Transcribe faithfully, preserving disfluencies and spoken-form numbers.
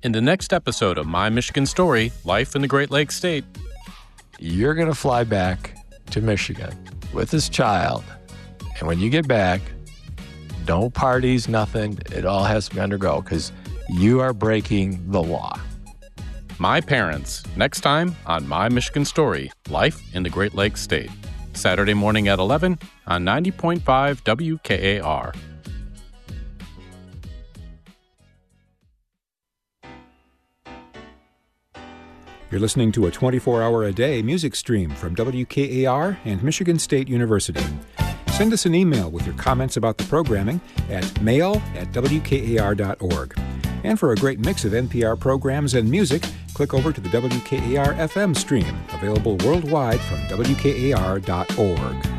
In the next episode of My Michigan Story, Life in the Great Lakes State, you're going to fly back to Michigan with this child. And when you get back, no parties, nothing. It all has to undergo because you are breaking the law. My Parents, next time on My Michigan Story, Life in the Great Lakes State. Saturday morning at eleven on ninety point five W K A R. You're listening to a twenty-four hour a day music stream from W K A R and Michigan State University. Send us an email with your comments about the programming at mail at W K A R dot org. And for a great mix of N P R programs and music, click over to the W K A R F M stream, available worldwide from W K A R dot org.